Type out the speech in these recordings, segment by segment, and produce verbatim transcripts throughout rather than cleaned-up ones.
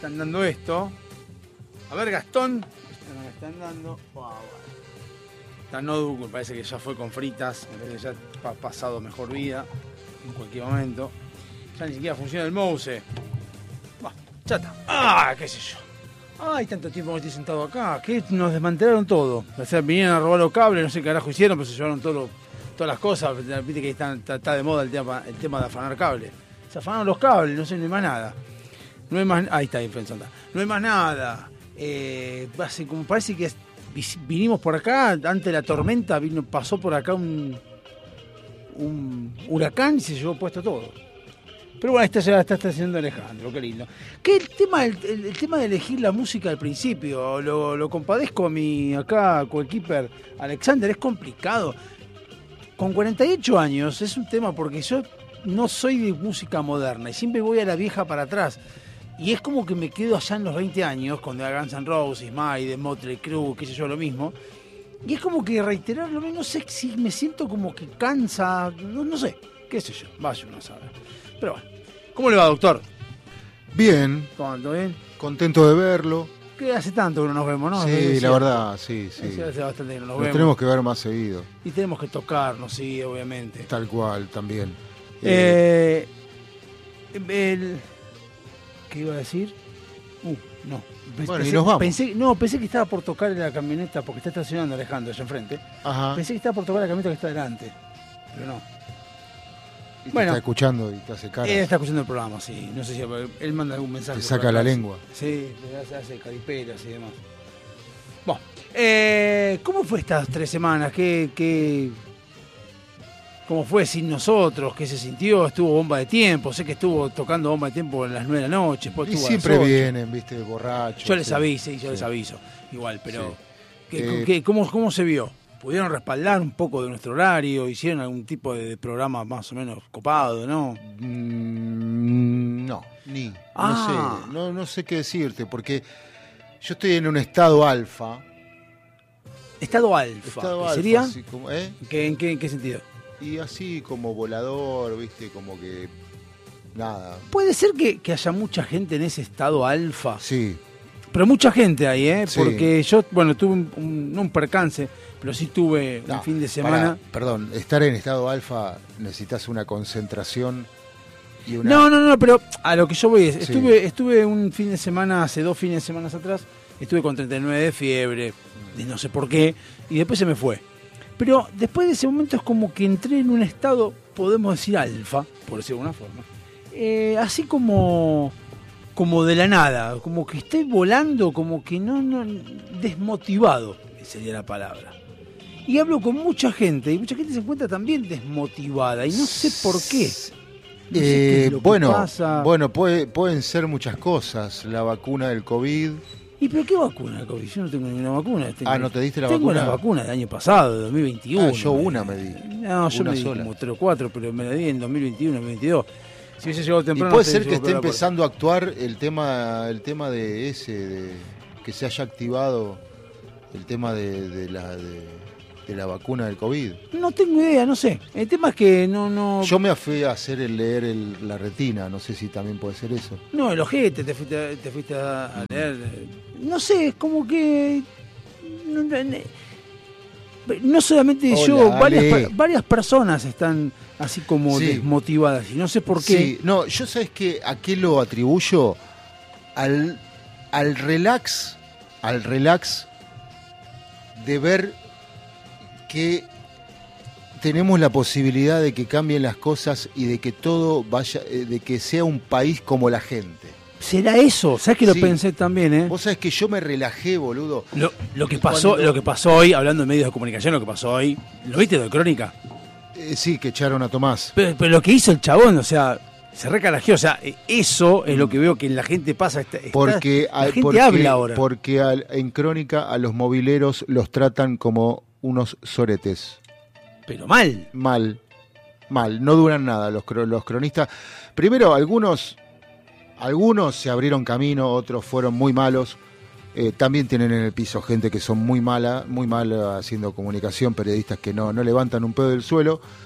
están dando esto. A ver, Gastón. No me están dando. Wow, wow. Está Nodu, me parece que ya fue con fritas. Me parece que ya ha pasado mejor vida. En cualquier momento. Ya ni siquiera funciona el mouse. Bah, chata. Ah, qué sé yo. Ay, tanto tiempo que estoy sentado acá. Que nos desmantelaron todo. O sea, vinieron a robar los cables, no sé qué carajo hicieron, pero se llevaron todo lo, todas las cosas. Viste que está, está, está de moda el tema, el tema de afanar cables. Se afanaron los cables, no sé, no hay más nada. No hay más. Ahí está, influenza. No hay más nada. Eh, así, como parece que vinimos por acá, antes de la tormenta, vino, pasó por acá un, un huracán y se llevó puesto todo. Pero bueno, esta ya la está haciendo Alejandro, qué lindo. Que el tema, el, el, el tema de elegir la música al principio, lo, lo compadezco a mi acá coequiper Alexander, es complicado. Con cuarenta y ocho años es un tema porque yo no soy de música moderna y siempre voy a la vieja para atrás. Y es como que me quedo allá en los veinte años, cuando era Guns N' Roses, Maiden, Motley Crue, qué sé yo, lo mismo. Y es como que reiterar lo mismo, no sé si me siento como que cansa, no, no sé, qué sé yo, vaya uno a saber. Pero bueno, ¿cómo le va, doctor? Bien. ¿Todo bien? Contento de verlo. Que hace tanto que no nos vemos, ¿no? Sí, la verdad, sí, sí. Sí, hace bastante que no nos, nos vemos. Tenemos que ver más seguido. Y tenemos que tocarnos, sí, obviamente. Tal cual, también. Eh, el... ¿Qué iba a decir? Uh, no. Bueno, pensé, y nos vamos. Pensé, no, pensé que estaba por tocar la camioneta, porque está estacionando Alejandro allá enfrente. Ajá. Pensé que estaba por tocar la camioneta que está delante, pero no. Y te bueno, está escuchando y te hace cara. Él está escuchando el programa, sí. No sé si él manda algún mensaje. Te saca la lengua. Sí, hace, hace caripelas y demás. Bueno, eh, ¿cómo fue estas tres semanas? ¿Qué, qué, ¿Cómo fue sin nosotros? ¿Qué se sintió? ¿Estuvo bomba de tiempo? Sé que estuvo tocando bomba de tiempo a las nueve de la noche. Y siempre vienen, viste, borrachos. Yo les sí. aviso, yo sí. les aviso. Igual, pero Sí. ¿qué, Eh, qué, cómo, ¿cómo se vio? ¿Pudieron respaldar un poco de nuestro horario? ¿Hicieron algún tipo de programa más o menos copado, no? Mm, no, ni. Ah. No sé, no, no sé qué decirte, porque yo estoy en un estado alfa. Estado alfa. Estado ¿Qué alfa, sería? así como, ¿eh? ¿Qué, en, qué, ¿En qué sentido? Y así como volador, viste, como que nada. Puede ser que, que haya mucha gente en ese estado alfa. Sí. Pero mucha gente ahí, ¿eh? Sí. Porque yo, bueno, tuve un, un, no un percance, pero sí tuve No, un fin de semana. Pará, perdón, estar en estado alfa necesitas una concentración y una... No, no, no, pero a lo que yo voy es, Sí. estuve, estuve un fin de semana, hace dos fines de semana atrás, estuve con treinta y nueve de fiebre, de no sé por qué, y después se me fue. Pero después de ese momento es como que entré en un estado, podemos decir alfa, por decirlo de alguna forma, eh, así como... como de la nada, como que estoy volando, como que no, no, desmotivado, sería la palabra. Y hablo con mucha gente, y mucha gente se encuentra también desmotivada, y no sé por qué. No sé qué Eh, es lo que bueno, pasa. bueno puede, pueden ser muchas cosas. La vacuna del COVID. ¿Y pero qué vacuna de COVID? Yo no tengo ninguna vacuna. Tengo, Ah, ¿no te diste la tengo vacuna? Tengo la vacuna del año pasado, de dos mil veintiuno. Ah, yo una me di. No, yo Una me di sola. como tres o cuatro, pero me la di en dos mil veintiuno, dos mil veintidós. Si hubiese llegado Y temprano... puede no ser sé, que yo esté creo por- empezando a actuar el tema, el tema de ese, de, que se haya activado el tema de, de la de, de la vacuna del COVID. No tengo idea, no sé. El tema es que no... no Yo me fui a hacer el leer el, la retina, no sé si también puede ser eso. No, el ojete, te fuiste, te fuiste a a leer. No sé, es como que. No, no- no solamente Hola, yo, varias, Ale. per- varias personas están así como Sí. desmotivadas y no sé por qué. Sí, no, yo sabes que a qué lo atribuyo al, al relax, al relax de ver que tenemos la posibilidad de que cambien las cosas y de que todo vaya, eh, de que sea un país como la gente. ¿Será eso? ¿Sabes que lo Sí. pensé también, eh? Vos sabés que yo me relajé, boludo. Lo, lo que Y pasó, cuando- lo que pasó hoy, hablando de medios de comunicación, lo que pasó hoy, ¿lo viste de Crónica? Eh, sí, que echaron a Tomás. Pero, pero lo que hizo el chabón, o sea, se recalajeó, o sea, eh, eso es lo que veo que la gente pasa. Está, está- Porque, la hay- gente porque, habla ahora. porque al- en Crónica a los mobileros los tratan como unos soretes. Pero mal. Mal, mal, no duran nada los, cro- los cronistas. Primero, algunos, algunos se abrieron camino, otros fueron muy malos. Eh, también tienen en el piso gente que son muy mala, muy mala haciendo comunicación, periodistas que no, no levantan un pedo del suelo.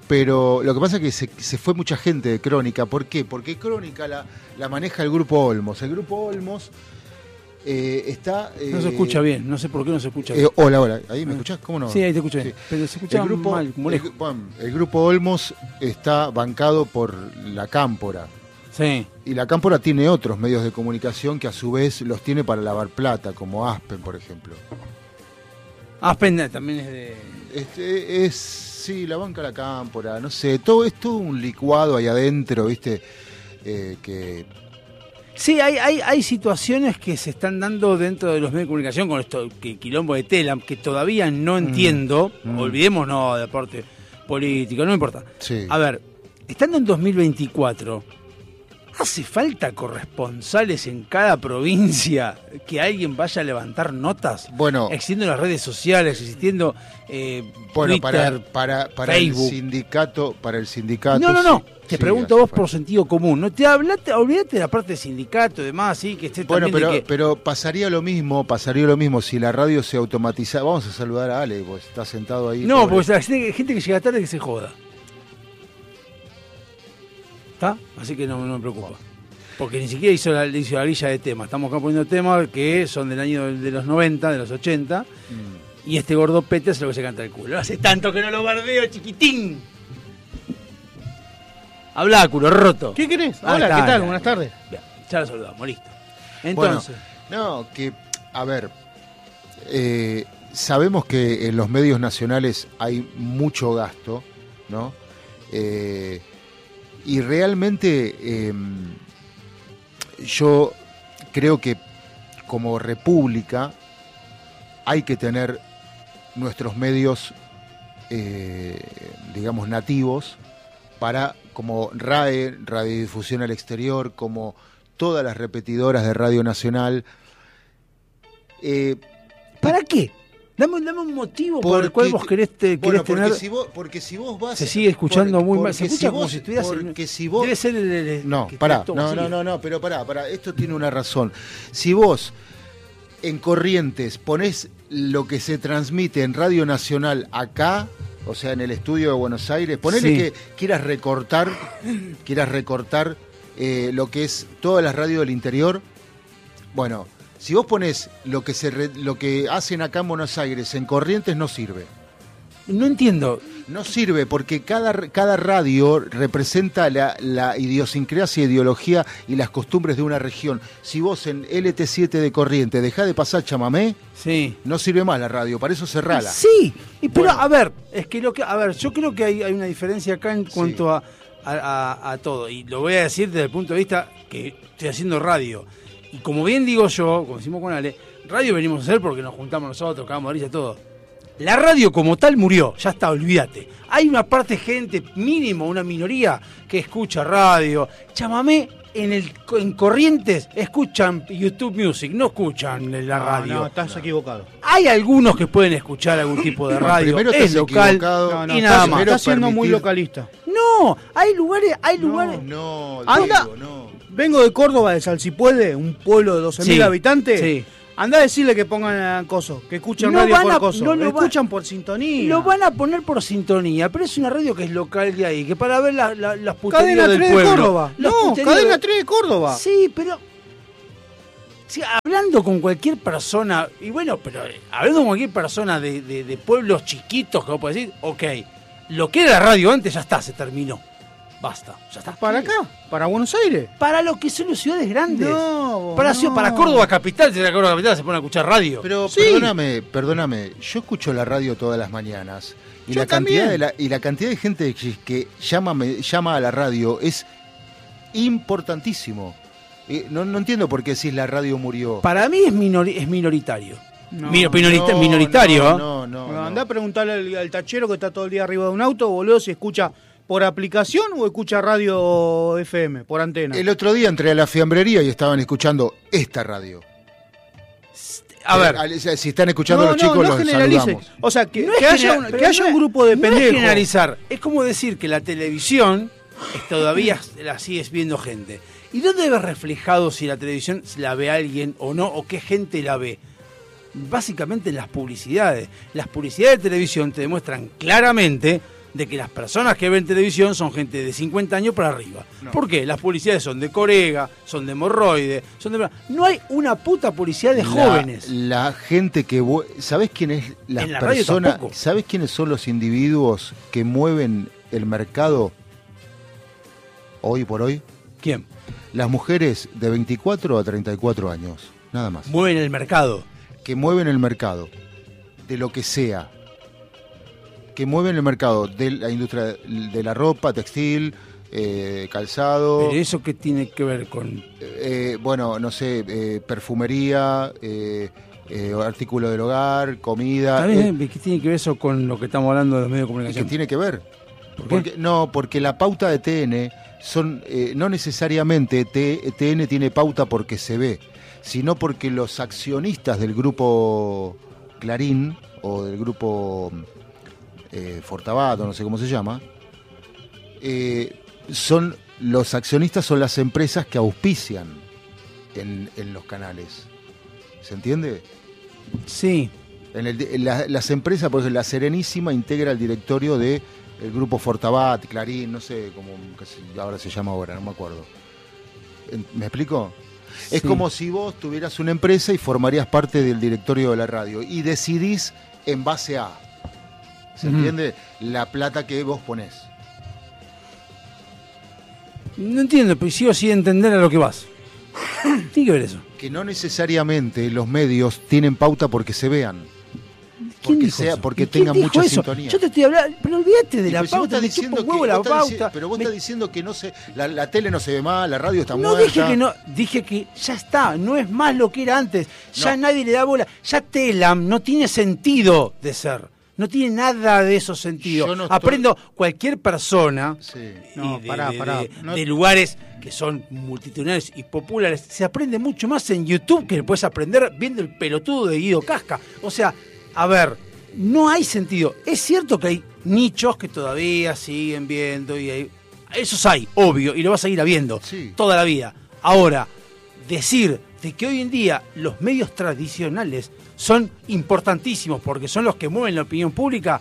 pero lo que pasa es que se, se fue mucha gente de Crónica. ¿Por qué? Porque Crónica la, la maneja el Grupo Olmos. El Grupo Olmos eh, está... Eh, no se escucha bien, no sé por qué no se escucha eh, bien. hola, hola, ¿ahí me escuchás? ¿Cómo no? Sí, ahí te escucho Sí. bien, pero se escucha el grupo, mal, como lejos. El, bueno, el Grupo Olmos está bancado por la Cámpora. Sí. Y la Cámpora tiene otros medios de comunicación que a su vez los tiene para lavar plata, como Aspen, por ejemplo. Aspen también es de... Este, es, sí, la banca la Cámpora, no sé, todo es todo un licuado ahí adentro, ¿viste? Eh, que... Sí, hay, hay, hay situaciones que se están dando dentro de los medios de comunicación con esto, que quilombo de tela, que todavía no entiendo, mm, mm. olvidémonos de aporte político, no me importa. Sí. A ver, estando en dos mil veinticuatro, ¿hace falta corresponsales en cada provincia que alguien vaya a levantar notas? Bueno, existiendo las redes sociales, existiendo eh, bueno, Twitter, para, para, para el sindicato, para el sindicato. No, no, no. Sí, te sí, pregunto vos falta. por sentido común. No te hablate, olvídate de la parte del sindicato y demás, sí, que esté bueno, también pero, de que... pero pasaría lo mismo, pasaría lo mismo si la radio se automatizara. Vamos a saludar a Ale, pues está sentado ahí. No, pobre. porque la gente, gente que llega tarde que se joda. ¿Está? Así que no, no me preocupa. Porque ni siquiera hizo la, hizo la lista de temas. Estamos acá poniendo temas que son del año de los noventa, de los ochenta. Mm. Y este gordo pete es lo que se canta el culo. Hace tanto que no lo bardeo, chiquitín. Habla, culo roto. ¿Qué querés? Ah, Hola, está, ¿qué tal? ya, Buenas tardes. Ya, ya lo saludamos, listo. Entonces. Bueno, no, que, a ver, eh, sabemos que en los medios nacionales hay mucho gasto, ¿no? Eh, y realmente eh, yo creo que como república hay que tener nuestros medios, eh, digamos, nativos, para, como RAE, Radiodifusión al Exterior, como todas las repetidoras de Radio Nacional. Eh, ¿Para qué? Dame, dame un motivo por el cual vos querés, te, bueno, querés porque tener... Si vos, porque si vos vas... Se sigue escuchando por, muy mal. Se escucha si como vos, si estuvieras... Porque si vos... Debe ser el... el no, pará, no, no, no, no, pero pará, pará, esto tiene una razón. Si vos en Corrientes ponés lo que se transmite en Radio Nacional acá, o sea, en el estudio de Buenos Aires, ponele sí. que quieras recortar, quieras recortar eh, lo que es todas las radios del interior, bueno... Si vos ponés lo que se re, lo que hacen acá en Buenos Aires en Corrientes, no sirve. No entiendo. No sirve porque cada, cada radio representa la, la idiosincrasia, ideología y las costumbres de una región. Si vos en L T siete de Corrientes dejás de pasar chamamé, sí. no sirve más la radio, para eso cerrala. Sí, y, pero bueno. a ver, es que lo que, a ver, yo creo que hay, hay una diferencia acá en cuanto sí. a, a, a, a todo. Y lo voy a decir desde el punto de vista que estoy haciendo radio. Y como bien digo yo, como decimos con Ale, radio venimos a hacer porque nos juntamos nosotros, cagamos de risa, todo. La radio como tal murió, ya está, olvídate. Hay una parte gente, mínimo, una minoría, que escucha radio. Chamamé, en el en Corrientes, escuchan YouTube Music, no escuchan la radio. No, no estás no. equivocado. Hay algunos que pueden escuchar algún tipo de radio, no, es local, no, no, y nada más. Estás siendo muy localista. No, hay lugares, hay lugares... No, no, Anda, digo, no. Vengo de Córdoba, de Salsipuede, un pueblo de doce mil sí, habitantes. Sí. Andá a decirle que pongan coso, que escuchen no radio por a, coso. No lo escuchan va, por sintonía. Lo van a poner por sintonía, pero es una radio que es local de ahí, que para ver la, la, las puterías Cadena del tres pueblo. de Córdoba. No, Cadena de... tres de Córdoba. Sí, pero... Sí, hablando con cualquier persona, y bueno, pero hablando con cualquier persona de, de, de pueblos chiquitos, que vos podés decir, ok, lo que era la radio antes ya está, se terminó. Basta, ya está. ¿Para acá? ¿Para Buenos Aires? Para lo que son las ciudades grandes. No, para, no. para Córdoba Capital, si la Córdoba Capital se pone a escuchar radio. Pero sí. perdóname, perdóname, yo escucho la radio todas las mañanas. Y yo la también. cantidad de la, y la cantidad de gente que llama, me, llama a la radio es importantísimo. Eh, no, no entiendo por qué decís la radio murió. Para mí es, minori, es minoritario. No, minorita, no, minoritario. No, no, no, bueno, no. Andá a preguntarle al, al tachero que está todo el día arriba de un auto, boludo, si escucha por aplicación o escucha radio F M, por antena. El otro día entré a la fiambrería y estaban escuchando esta radio. A ver, eh, si están escuchando no, los chicos, no, no los generalice. saludamos. O sea, que, no que haya, general, un, que haya no un grupo de no pendejos. Es generalizar, es como decir que la televisión es, todavía la sigues viendo gente. ¿Y dónde ves reflejado si la televisión la ve alguien o no, o qué gente la ve? Básicamente en las publicidades. Las publicidades de televisión te demuestran claramente de que las personas que ven televisión son gente de cincuenta años para arriba. No. ¿Por qué? Las publicidades son de Corega, son de hemorroide, son de... No hay una puta publicidad de la, jóvenes. La gente que... ¿Sabés quién es las en la personas? ¿Sabés quiénes son los individuos que mueven el mercado hoy por hoy? ¿Quién? Las mujeres de veinticuatro a treinta y cuatro años, nada más. Mueven el mercado. Que mueven el mercado, de lo que sea. Que mueven el mercado de la industria de la ropa, textil, eh, calzado. ¿Pero eso qué tiene que ver con...? Eh, bueno, no sé, eh, perfumería, eh, eh, artículo del hogar, comida. ¿Está bien? Eh, ¿Qué tiene que ver eso con lo que estamos hablando de los medios de comunicación? ¿Qué tiene que ver? ¿Por porque, no, porque la pauta de T N son, eh, no necesariamente T N tiene pauta porque se ve, sino porque los accionistas del grupo Clarín o del grupo... Eh, Fortabat, no sé cómo se llama, eh, son los accionistas son las empresas que auspician en, en los canales. ¿Se entiende? Sí. En el, en la, las empresas, por ejemplo, la Serenísima integra el directorio de el grupo Fortabat, Clarín, no sé cómo ahora se llama ahora, no me acuerdo. ¿Me explico? Sí. Es como si vos tuvieras una empresa y formarías parte del directorio de la radio y decidís en base a... ¿Se entiende? Uh-huh. La plata que vos ponés. No entiendo, pero sigo sin entender a lo que vas. Tiene que ver eso. Que no necesariamente los medios tienen pauta porque se vean. ¿Quién porque dijo sea, eso? porque tengan mucha eso? sintonía. Yo te estoy hablando, pero olvídate de y la pues pauta, si me diciendo chupa un huevo que, la vos pauta. Dici- pero vos me... estás diciendo que no se, la, la tele no se ve más, la radio está no muerta. Dije que no, dije que ya está, no es más lo que era antes. Ya no. Nadie le da bola. Ya Telam no tiene sentido de ser. No tiene nada de esos sentidos. No Aprendo estoy... cualquier persona sí. no, de, pará, de, pará. De, no... de lugares que son multitudinarios y populares. Se aprende mucho más en YouTube que puedes aprender viendo el pelotudo de Guido Casca. O sea, a ver, no hay sentido. Es cierto que hay nichos que todavía siguen viendo y hay... esos hay, obvio, y lo vas a ir habiendo sí. toda la vida. Ahora, decir de que hoy en día los medios tradicionales son importantísimos porque son los que mueven la opinión pública,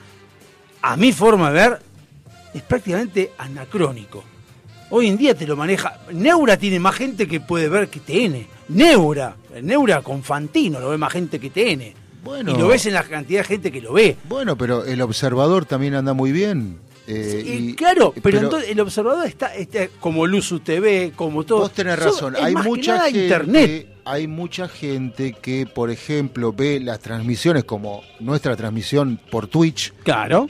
a mi forma de ver, es prácticamente anacrónico. Hoy en día te lo maneja... Neura tiene más gente que puede ver que T N. Neura, Neura con Fantino lo ve más gente que T N. Bueno, y lo ves en la cantidad de gente que lo ve. Bueno, pero El Observador también anda muy bien. Eh, sí, y, claro, pero, pero entonces El Observador está, está como Luzu T V, como todo. Vos tenés razón, Son, hay mucha gente, internet. hay mucha gente que, por ejemplo, ve las transmisiones como nuestra transmisión por Twitch. Claro.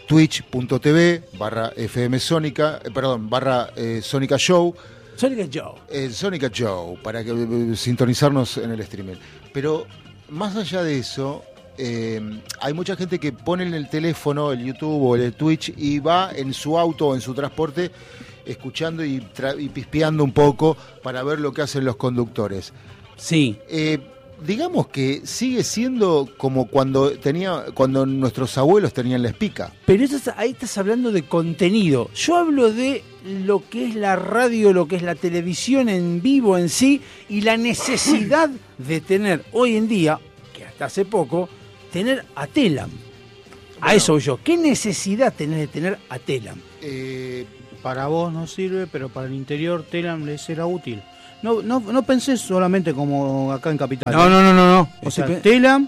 Twitch.tv barra FM Sónica, eh, perdón, barra eh, Sónica Show. Sónica Show. Eh, Sónica Show, para que eh, sintonizarnos en el streaming. Pero más allá de eso, eh, hay mucha gente que pone en el teléfono, el YouTube o el Twitch y va en su auto o en su transporte escuchando y, tra- y pispeando un poco para ver lo que hacen los conductores. Sí. Eh, digamos que sigue siendo como cuando tenía cuando nuestros abuelos tenían la espica. Pero estás, ahí estás hablando de contenido. Yo hablo de lo que es la radio, lo que es la televisión en vivo en sí y la necesidad de tener hoy en día, que hasta hace poco, tener a Telam. Bueno, a eso voy yo. ¿Qué necesidad tenés de tener a Telam? Eh, para vos no sirve, pero para el interior Telam les será útil. No, no, no pensé solamente como acá en Capital. No, no, no, no, no. O sea, Telam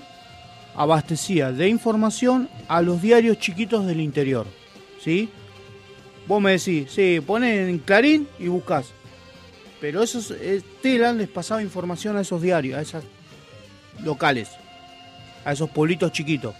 abastecía de información a los diarios chiquitos del interior, ¿sí? Vos me decís, sí, ponés en Clarín y buscás. Pero esos eh, Telam les pasaba información a esos diarios, a esos locales, a esos pueblitos chiquitos.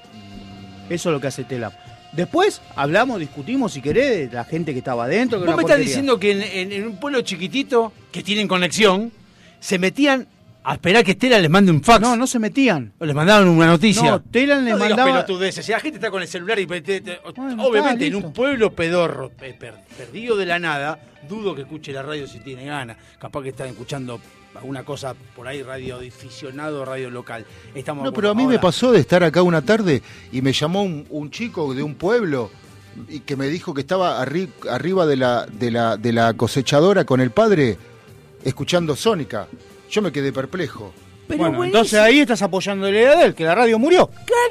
Eso es lo que hace Telam. Después hablamos, discutimos, si querés, de la gente que estaba adentro. Que Vos me estás diciendo que en, en, en un pueblo chiquitito, que tienen conexión, se metían a esperar que Telam les mande un fax. No, no se metían. O les mandaban una noticia. No, Telam les no mandaba... Si la gente está con el celular y... Te, te, bueno, obviamente está, en un pueblo pedorro, per, perdido de la nada, dudo que escuche la radio si tiene ganas. Capaz que están escuchando alguna cosa por ahí, radioaficionado, radio local. Estamos no, pero a mí ahora. me pasó de estar acá una tarde y me llamó un, un chico de un pueblo y que me dijo que estaba arri, arriba de la, de, la, de la cosechadora con el padre escuchando Sónica. Yo me quedé perplejo. Pero bueno, entonces ahí estás apoyando la idea de él, que la radio murió. Claro,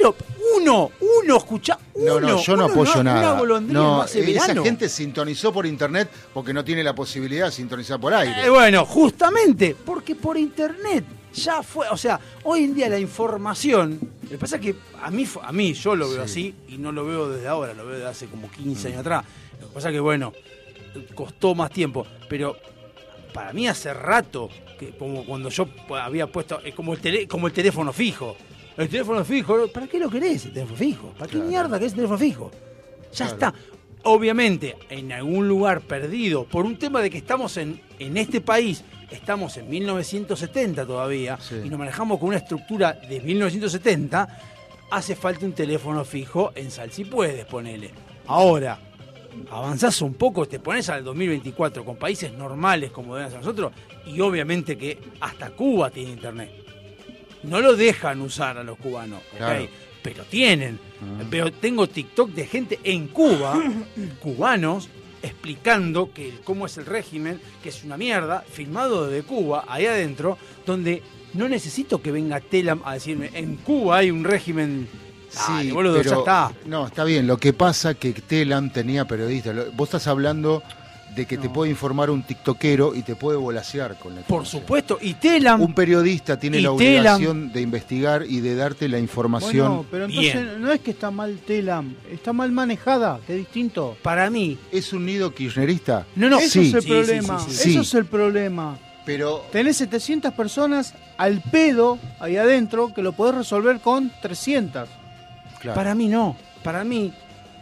Uno, uno, escuchá, uno. No, no, yo no uno, apoyo no, nada. Una golondrina No, no hace esa verano. gente sintonizó por internet porque no tiene la posibilidad de sintonizar por aire. Eh, bueno, justamente, porque por internet ya fue, o sea, hoy en día la información, lo que pasa es que a mí, a mí yo lo veo Sí. así, y no lo veo desde ahora, lo veo desde hace como quince años atrás. Lo que pasa es que, bueno, costó más tiempo, pero para mí hace rato, que como cuando yo había puesto, es como el, tele, como el teléfono fijo. El teléfono fijo, ¿para qué lo querés el teléfono fijo? ¿Para qué Claro. mierda querés el teléfono fijo? Ya Claro. está. Obviamente, en algún lugar perdido, por un tema de que estamos en, en este país, estamos en mil novecientos setenta todavía, Sí. y nos manejamos con una estructura de mil novecientos setenta, hace falta un teléfono fijo en Sal si puedes, ponele. Ahora, avanzás un poco, te pones al dos mil veinticuatro con países normales como deben ser nosotros, y obviamente que hasta Cuba tiene internet. No lo dejan usar a los cubanos, ¿ok? Claro. Pero tienen. Ah. Pero tengo TikTok de gente en Cuba, cubanos, explicando que cómo es el régimen, que es una mierda, filmado desde Cuba, ahí adentro, donde no necesito que venga Telam a decirme, en Cuba hay un régimen. Dale, Sí, boludo, pero ya está. no, está bien. Lo que pasa que Telam tenía periodistas. Lo- Vos estás hablando de que te No. puede informar un tiktokero y te puede volasear con la Por información. supuesto. Y Telam. Un periodista tiene Y la Telam- obligación de investigar y de darte la información. Bueno, pero entonces Bien. no es que está mal Telam, está mal manejada, que es distinto. Para mí. ¿Es un nido kirchnerista? No, no. Eso sí. es el Sí, problema, sí, sí, sí. eso es el problema. Pero Tenés setecientas personas al pedo ahí adentro que lo podés resolver con trescientas. claro, Para mí no. Para mí,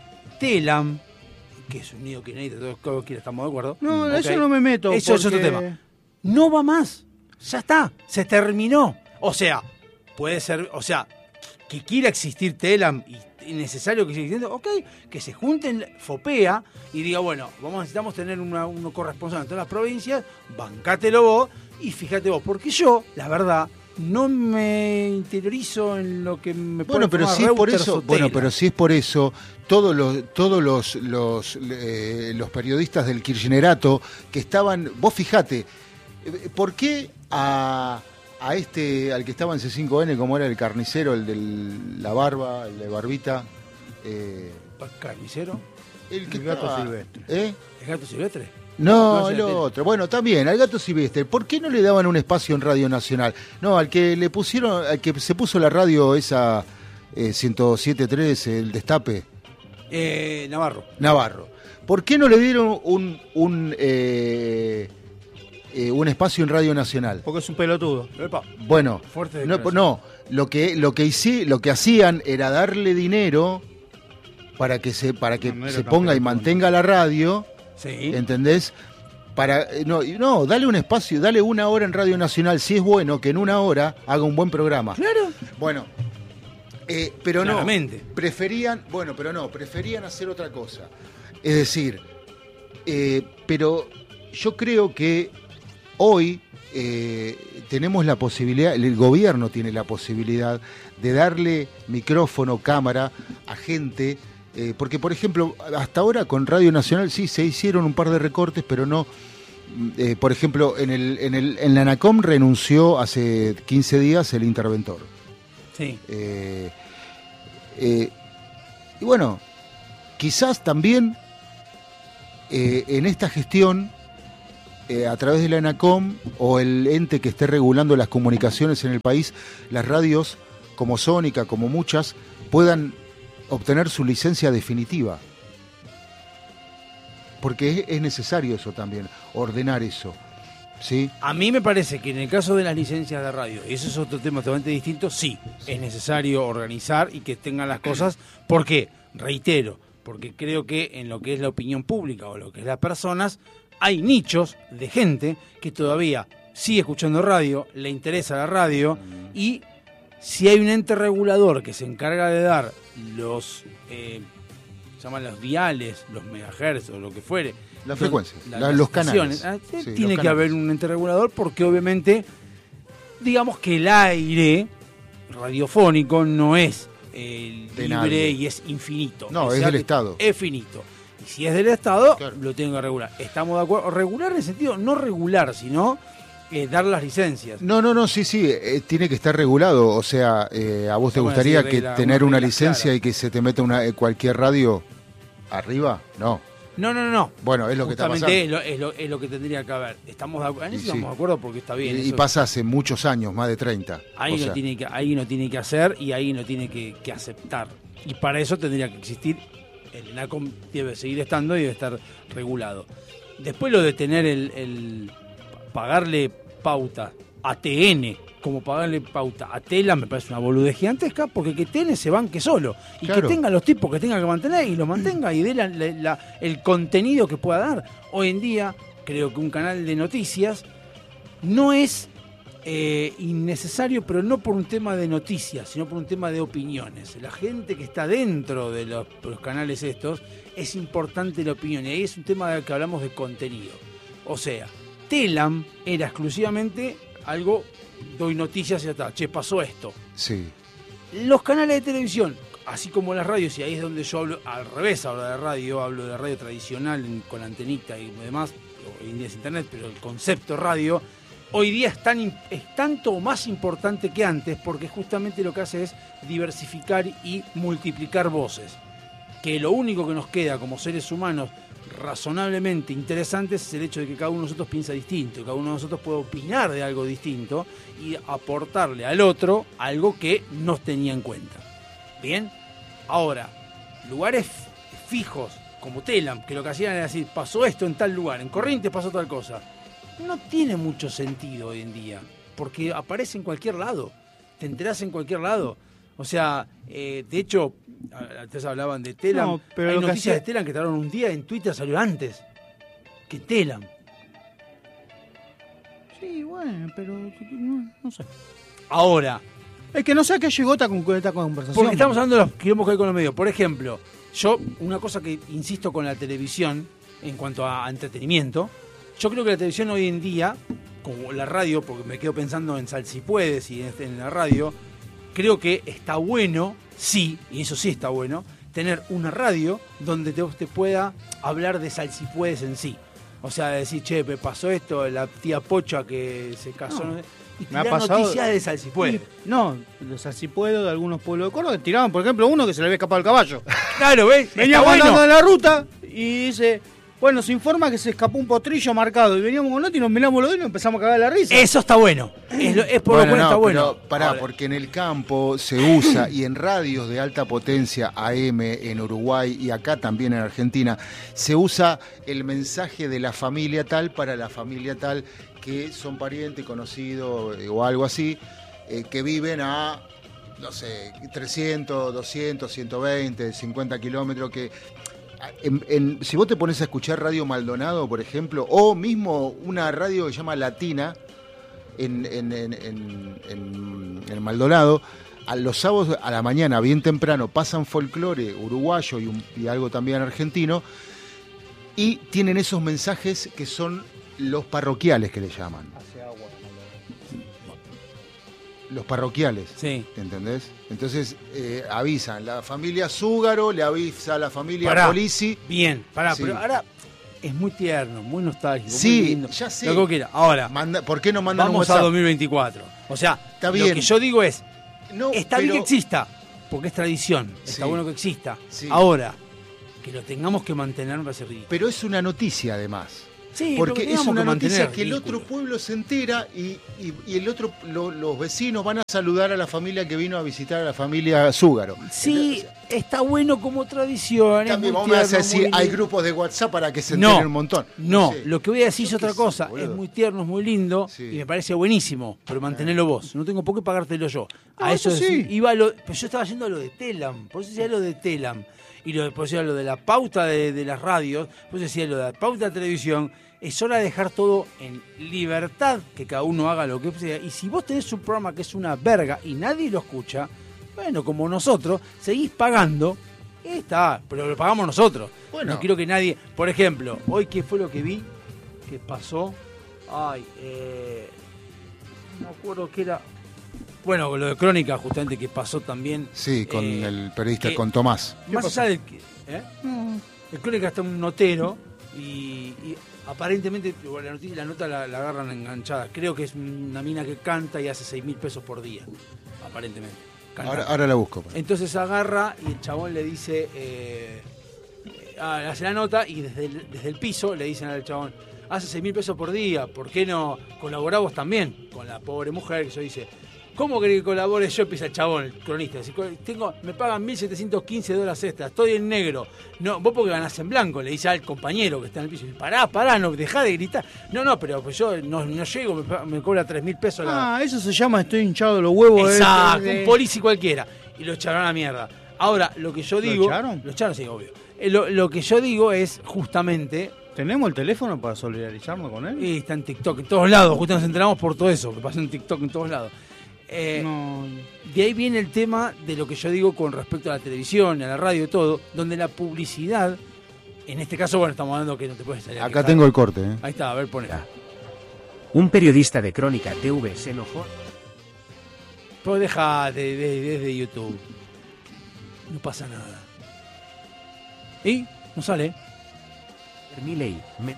Telam, que es un nido que necesita, todos todos estamos de acuerdo. No, Ok. eso no me meto. Eso es otro porque- tema. No va más. Ya está. Se terminó. O sea, puede ser, o sea, que quiera existir Telam y es necesario que siga existiendo, ok, que se junten FOPEA y diga, bueno, vamos, necesitamos tener una, uno corresponsal en todas las provincias, bancátelo vos y fíjate vos, porque yo, la verdad, no me interiorizo en lo que me puede bueno, pero informar si es por Reuters eso, o bueno, Telam. pero si es por eso, todos los todos los los, eh, los periodistas del kirchnerato que estaban, vos fijate, eh, ¿por qué a a este al que estaba en C cinco N como era el carnicero, el de la barba, el de barbita, eh, ¿Carnicero? el que El gato estaba- silvestre. ¿Eh? ¿El gato silvestre? No, No, el ya te- otro. Bueno, también, al gato silvestre. ¿Por qué no le daban un espacio en Radio Nacional? No, al que le pusieron, al que se puso la radio esa eh, ciento siete punto tres, el Destape, Eh, Navarro. Navarro. ¿Por qué no le dieron un un, eh, eh, un espacio en Radio Nacional? Porque es un pelotudo. Epa, Bueno, fuerte no, declaración. no, lo que lo que hici- lo que hacían era darle dinero para que se para que No, no era se tan ponga y pelotudo. mantenga la radio. Sí. ¿Entendés? Para, eh, no, y no, dale un espacio, dale una hora en Radio Nacional, si es bueno que en una hora haga un buen programa. Claro. Bueno, eh, pero no, Claramente. preferían, bueno, pero no, preferían hacer otra cosa. Es decir, eh, pero yo creo que hoy eh, tenemos la posibilidad, el gobierno tiene la posibilidad de darle micrófono, cámara a gente. Eh, porque, por ejemplo, hasta ahora con Radio Nacional sí se hicieron un par de recortes, pero no. eh, por ejemplo, en el, en el en la ANACOM renunció hace quince días el interventor. Sí. Eh, eh, y bueno, quizás también eh, en esta gestión, eh, a través de la ANACOM o el ente que esté regulando las comunicaciones en el país, las radios como Sónica, como muchas, puedan obtener su licencia definitiva. Porque es, es necesario eso también, ordenar eso. ¿Sí? A mí me parece que en el caso de las licencias de radio, y eso es otro tema totalmente distinto, sí, es necesario organizar y que tengan las cosas. ¿Por qué? Reitero, porque creo que en lo que es la opinión pública o lo que es las personas, hay nichos de gente que todavía sigue escuchando radio, le interesa la radio, y si hay un ente regulador que se encarga de dar los, eh, se llaman los diales, los megahertz o lo que fuere, La frecuencia, la- la- las los canales. estaciones, ah, Sí, tiene los que haber canales. un ente regulador porque obviamente, digamos que el aire radiofónico no es eh, De libre nadie. y es infinito. No, O es sea del que Estado. Es finito. Y si es del Estado, Claro. lo tengo que regular. Estamos de acuerdo. Regular en el sentido, no regular, sino eh, dar las licencias. No, no, no, sí, sí, eh, tiene que estar regulado. O sea, eh, ¿a vos te Bueno, gustaría sí, que regla- tener unas una reglas licencia claras. y que se te meta una eh, cualquier radio arriba? No. No, no, no, no. Bueno, es lo que está Justamente pasando. es lo, es, lo, es lo que tendría que haber. Estamos de, acu- en eso Y sí. estamos de acuerdo porque está bien. Y, y eso- pasa hace muchos años, más de treinta. Ahí O lo sea, tiene que, ahí lo tiene que hacer y ahí lo tiene que, que aceptar. Y para eso tendría que existir, el ENACOM debe seguir estando y debe estar regulado. Después lo de tener el, el pagarle pauta a T N, como pagarle pauta a Tela, me parece una boludez gigantesca, porque que T N se banque solo. Y Claro. que tenga los tipos que tenga que mantener y los mantenga y dé la- la- la- el contenido que pueda dar. Hoy en día, creo que un canal de noticias no es eh, innecesario, pero no por un tema de noticias, sino por un tema de opiniones. La gente que está dentro de los, los canales estos, es importante la opinión. Y ahí es un tema de que hablamos de contenido. O sea, Telam era exclusivamente algo, doy noticias y ya está. Che, pasó esto. sí. Los canales de televisión, así como las radios, y ahí es donde yo hablo, al revés hablo de radio, hablo de radio tradicional en- con antenita y demás, hoy en día es internet, pero el concepto radio, hoy día es, tan, im- es tanto o más importante que antes, porque justamente lo que hace es diversificar y multiplicar voces. Que lo único que nos queda como seres humanos razonablemente interesantes es el hecho de que cada uno de nosotros piensa distinto, cada uno de nosotros puede opinar de algo distinto y aportarle al otro algo que no tenía en cuenta. Bien, ahora, lugares fijos como Telam, que lo que hacían era decir, pasó esto en tal lugar, en Corrientes pasó tal cosa, no tiene mucho sentido hoy en día, porque aparece en cualquier lado, te enterás en cualquier lado. O sea, eh, de hecho, a- antes hablaban de Telam, No, pero hay lo que noticias hacía- de Telam que tardaron un día, en Twitter salió antes que Telam. Sí, bueno, pero no, no sé. Ahora, Es que no sé a qué llegó esta, con- esta conversación. porque estamos hablando de los quilombos que hay con los medios. Por ejemplo, yo, una cosa que insisto con la televisión, en cuanto a entretenimiento, yo creo que la televisión hoy en día, como la radio, porque me quedo pensando en Sal Si Puedes y en, en la radio, creo que está bueno, sí, y eso sí está bueno, tener una radio donde te, te pueda hablar de Sal Si Puedes en sí. O sea, decir, che, me pasó esto, la tía Pocha que se casó, No. no sé, y Me ha tirar pasado- noticias de Sal Si Puede. Y- No, los así puedo de algunos pueblos de Córdoba que tiraban, por ejemplo, uno que se le había escapado el caballo. Claro, ¿ves? Venía Está andando bueno. en la ruta y dice, bueno, se informa que se escapó un potrillo marcado. Y veníamos con otro y nos miramos los dos y nos empezamos a cagar la risa. Eso está bueno. Es, lo- es por lo Bueno, cual no, está bueno. pero pará, Ahora, porque en el campo se usa y en radios de alta potencia A M en Uruguay y acá también en Argentina se usa el mensaje de la familia tal para la familia tal que son parientes, conocidos eh, o algo así, eh, que viven a, no sé, trescientos, doscientos, ciento veinte, cincuenta kilómetros, que En, en- si vos te pones a escuchar Radio Maldonado, por ejemplo, o mismo una radio que se llama Latina en, en, en, en, en- en Maldonado, a los sábados a la mañana, bien temprano, pasan folclore uruguayo y, un- y algo también argentino, y tienen esos mensajes que son los parroquiales que le llaman. Los parroquiales. sí. ¿Entendés? Entonces eh, avisan, la familia Zúgaro le avisa a la familia Pará. Polisi. Bien, pará, Sí. pero ahora es muy tierno, muy nostálgico. Sí, muy lindo, ya sé. Lo que vos quieras. Ahora, Manda- ¿Por qué no mandan un vamos a WhatsApp? dos mil veinticuatro. O sea, Está lo bien. que yo digo es, No, está bien pero- que exista, porque es tradición. Sí. Está bueno que exista. Sí. Ahora, que lo tengamos que mantener me parece ridículo. Pero es una noticia además. Sí, pero Porque es tengamos una que noticia mantener que el ridículo. otro pueblo se entera y, y- y el otro, lo- los vecinos van a saludar a la familia que vino a visitar a la familia Zúgaro. Sí, Entonces, está bueno como tradición. es también muy vamos a tierno, decir, muy hay lindo. grupos de WhatsApp para que se enteren No, un montón. no, sé. lo que voy a decir es Yo otra qué sé, cosa. boludo. Es muy tierno, es muy lindo Sí. y me parece buenísimo, pero mantenerlo vos. No tengo por qué pagártelo yo. A No, eso eso sí. sí. Iba a lo, pero yo estaba yendo a lo de Telam, por eso decía lo de Telam. Y lo, por eso decía lo de la pauta de, de las radios, por eso decía lo de la pauta de televisión. Es hora de dejar todo en libertad, que cada uno haga lo que sea. Y si vos tenés un programa que es una verga y nadie lo escucha, bueno, como nosotros, seguís pagando. Y está, pero lo pagamos nosotros. Bueno. No quiero que nadie... Por ejemplo, hoy, ¿qué fue lo que vi? ¿Qué pasó? Ay, eh... no me acuerdo qué era... Bueno, lo de Crónica, justamente, que pasó también... Sí, con eh, el periodista, que- con Tomás. Más allá del... que- ¿eh? Mm, El Crónica está un notero y, y Aparentemente, la, noticia, la nota la, la agarran enganchada. Creo que es una mina que canta y hace seis mil pesos por día. Aparentemente. Ahora, ahora la busco. Entonces agarra y el chabón le dice, eh, ah, hace la nota y desde el, desde el piso le dicen al chabón, hace seis mil pesos por día, ¿por qué no colaborás vos también con la pobre mujer? Que eso dice, ¿cómo querés que colabore yo? Empieza el chabón, el cronista. Dice, tengo, me pagan mil setecientos quince dólares extra, estoy en negro. No, vos porque ganás en blanco, le dice al compañero que está en el piso. Dice, pará, pará, no, dejá de gritar. No, no, pero pues yo no, no llego, me, me cobra tres mil pesos la... Ah, eso se llama estoy hinchado de los huevos. Exacto, de, de... un policía cualquiera. Y lo echaron a la mierda. Ahora, lo que yo digo... ¿Lo echaron? Lo echaron, sí, obvio. Eh, lo, lo que yo digo es justamente... ¿Tenemos el teléfono para solidarizarnos con él? Y está en TikTok, en todos lados. Justo nos enteramos por todo eso, que pasó en TikTok en todos lados. Eh, no. De ahí viene el tema de lo que yo digo con respecto a la televisión, a la radio y todo, donde la publicidad, en este caso, bueno, estamos hablando que no te puedes salir. Acá tengo el corte. ¿eh? Ahí está, a ver, poné. Un periodista de Crónica T V se enojó. Pues deja desde de, de, de YouTube. No pasa nada. ¿Y? No sale. Milei, me...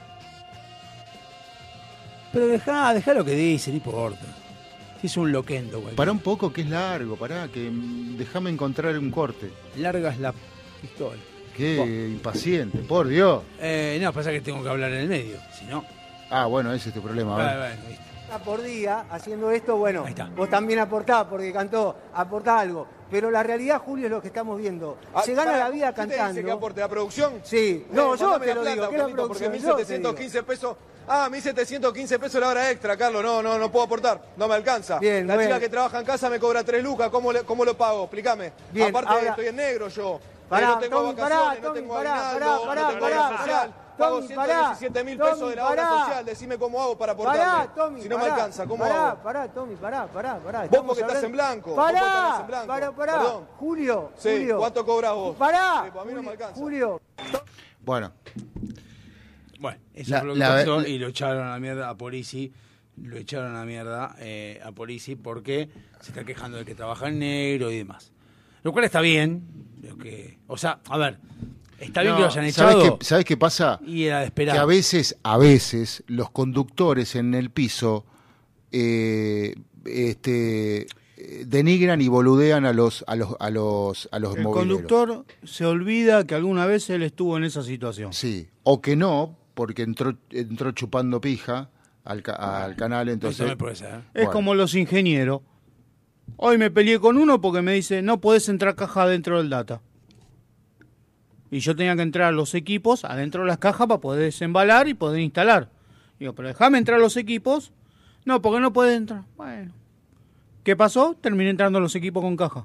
Pero deja, deja lo que dice, no importa. Si es un loquendo, güey. Pará un poco, que es largo, pará, que mm, déjame encontrar un corte. Largas la pistola. Qué Bueno. impaciente, por Dios. Eh, no, pasa que tengo que hablar en el medio, si no... Ah, bueno, ese es tu problema. A ver. Bueno, bueno, ¿viste? Por día haciendo esto, bueno, Ahí está. vos también aportás porque cantó, aportá algo. Pero la realidad, Julio, es lo que estamos viendo. Ah, Se gana para, la vida ¿quién te cantando. dice que aporte la producción? Sí, no, Eh, yo mandame te la lo plata, digo, que la Carlito, porque producción, mil yo te setecientos digo. quince pesos. Ah, mil setecientos quince pesos la hora extra, Carlos. No, no, no puedo aportar. No me alcanza. Bien, la bueno. chica que trabaja en casa me cobra tres lucas. ¿Cómo, le- cómo lo pago? Explícame. Bien, Aparte, ahora- estoy en negro yo. Pará, Eh, no tengo Tommy, vacaciones, pará, no Tommy, tengo pará, aguinaldo, pará, pará, no tengo pará, obra social. pará. Pago Tommy, ciento diecisiete mil pará. pesos de la Tommy, obra pará. social. Decime cómo hago para aportarme. Pará, Tommy, si no pará, me alcanza, ¿cómo pará, hago? Pará, Tommy, pará, pará, pará. Vos Estamos porque estás hablando- en blanco, vos porque Pará, estás en blanco. pará, pará. Perdón. Julio, Sí, Julio. ¿cuánto cobras vos? Pará, Sí, pues a mí no me Julio, alcanza. Julio. Bueno, Bueno, eso La- fue lo que la- pasó la- y lo echaron a la mierda a Polisi. Lo echaron a la mierda eh, a Polisi porque se está quejando de que trabaja en negro y demás. Lo cual está bien. Lo que, o sea, a ver, está bien no, que lo hayan ¿sabés echado. qué, ¿sabés qué pasa? Y era de esperar. Que a veces, a veces, los conductores en el piso eh, este, eh, denigran y boludean a los a los a los a los El mobileros. conductor se olvida que alguna vez él estuvo en esa situación. Sí, o que no, porque entró entró chupando pija al, ca- al canal, Eso entonces me puede ser. Es Bueno. como los ingenieros. Hoy me peleé con uno porque me dice, no podés entrar caja dentro del data. Y yo tenía que entrar a los equipos adentro de las cajas para poder desembalar y poder instalar. Digo, pero déjame entrar a los equipos. No, porque no puedes entrar. Bueno. ¿Qué pasó? Terminé entrando a los equipos con caja.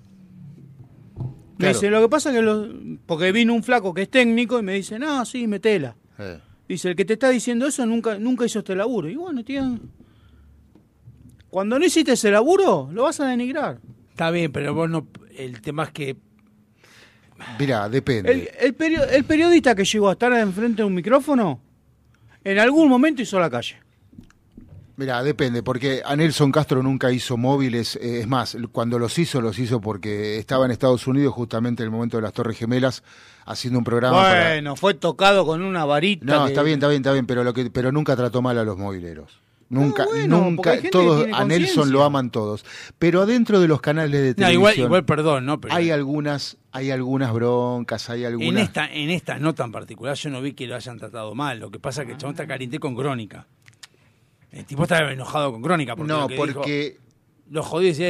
Me Claro. dice, lo que pasa es que los... Porque vino un flaco que es técnico y me dice, no, sí, metela. eh, Dice, el que te está diciendo eso nunca, nunca hizo este laburo. Y bueno, tío, cuando no hiciste ese laburo, lo vas a denigrar. Está bien, pero vos no. El tema es que. mirá, depende. El, el, perio- el periodista que llegó a estar enfrente de un micrófono, en algún momento hizo la calle. Mirá, depende, porque a Nelson Castro nunca hizo móviles, eh, es más, cuando los hizo, los hizo porque estaba en Estados Unidos justamente en el momento de las Torres Gemelas, haciendo un programa para... Bueno, fue tocado con una varita. No, que- está bien, está bien, está bien, pero lo que, pero nunca trató mal a los mobileros. Nunca, Ah, bueno, porque nunca, hay gente que todos tiene a Nelson conciencia. lo aman todos. Pero adentro de los canales de No, televisión igual, igual, perdón, ¿no? Pero hay algunas, hay algunas broncas, hay algunas. en esta, en esta nota en particular, yo no vi que lo hayan tratado mal. Lo que pasa es que el chabón está caliente con Crónica. El tipo está enojado con Crónica. Porque no, lo que dijo- porque lo jodió y decía,